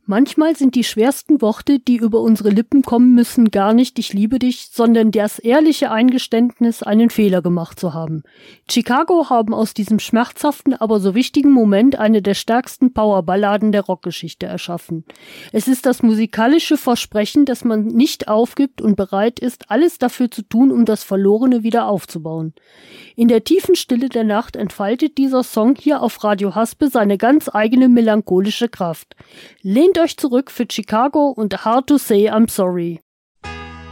Manchmal sind die schwersten Worte, die über unsere Lippen kommen müssen, gar nicht „Ich liebe dich", sondern das ehrliche Eingeständnis, einen Fehler gemacht zu haben. Chicago haben aus diesem schmerzhaften, aber so wichtigen Moment eine der stärksten Powerballaden der Rockgeschichte erschaffen. Es ist das musikalische Versprechen, dass man nicht aufgibt und bereit ist, alles dafür zu tun, um das Verlorene wieder aufzubauen. In der tiefen Stille der Nacht entfaltet dieser Song hier auf Radio Haspe seine ganz eigene melancholische Kraft. Lehnt euch zurück für Chicago und Hard to Say I'm Sorry.